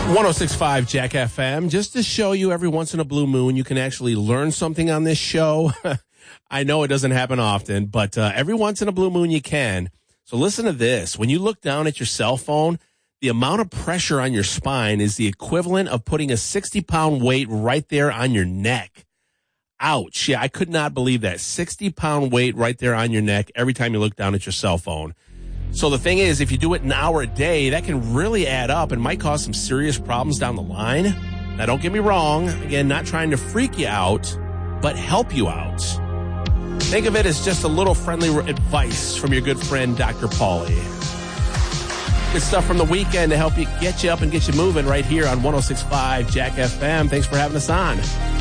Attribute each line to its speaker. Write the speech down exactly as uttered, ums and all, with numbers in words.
Speaker 1: one oh six point five Jack F M, just to show you every once in a blue moon you can actually learn something on this show. I know it doesn't happen often, but uh, every once in a blue moon you can. So listen to this. When you look down at your cell phone, the amount of pressure on your spine is the equivalent of putting a sixty-pound weight right there on your neck. Ouch. Yeah, I could not believe that. sixty-pound weight right there on your neck every time you look down at your cell phone. So the thing is, if you do it an hour a day, that can really add up and might cause some serious problems down the line. Now, don't get me wrong. Again, not trying to freak you out, but help you out. Think of it as just a little friendly advice from your good friend, Doctor Pauly. Good stuff from the weekend to help you get you up and get you moving right here on one oh six point five Jack F M. Thanks for having us on.